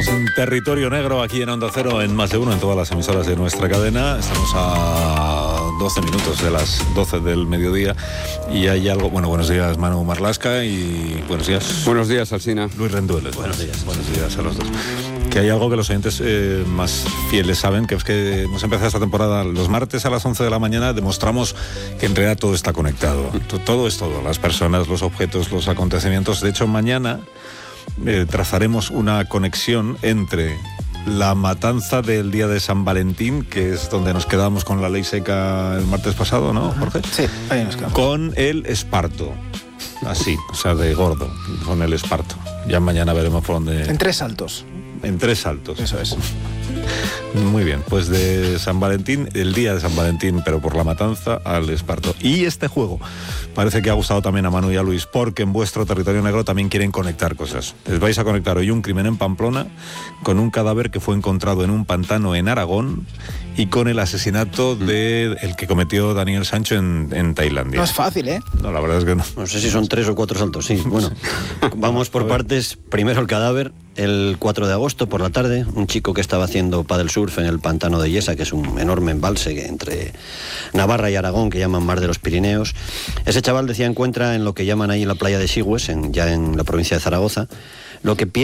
Estamos en territorio negro aquí en Onda Cero, en Más de Uno, en todas las emisoras de nuestra cadena. Estamos a 12 minutos de las 12 del mediodía y hay algo... Bueno, buenos días Manu Marlasca y buenos días... Buenos días, Alsina. Luis Rendueles. Buenos días a los dos. Que hay algo que los oyentes más fieles saben, que es que hemos empezado esta temporada los martes a las 11 de la mañana, demostramos que en realidad todo está conectado. Todo es todo, las personas, los objetos, los acontecimientos. De hecho, mañana trazaremos una conexión entre la matanza del día de San Valentín, que es donde nos quedamos con la ley seca el martes pasado, ¿no, Jorge? Sí, ahí nos quedamos. Con el esparto. Así, o sea, de gordo, con el esparto. Ya mañana veremos por dónde... En 3 saltos. En 3 saltos. Eso es. Muy bien, pues de San Valentín, el día de San Valentín, pero por la matanza al esparto. Y este juego parece que ha gustado también a Manu y a Luis, porque en vuestro territorio negro también quieren conectar cosas. Les vais a conectar hoy un crimen en Pamplona con un cadáver que fue encontrado en un pantano en Aragón y con el asesinato de el que cometió Daniel Sancho en Tailandia. No es fácil, ¿eh? No, la verdad es que no. No sé si son 3 o 4 saltos, sí. Bueno, vamos por partes. Primero el cadáver. El 4 de agosto por la tarde, un chico que estaba haciendo paddle surf en el pantano de Yesa, que es un enorme embalse entre Navarra y Aragón, que llaman Mar de los Pirineos. Ese chaval, decía, encuentra en lo que llaman ahí la playa de Sigües, ya en la provincia de Zaragoza, lo que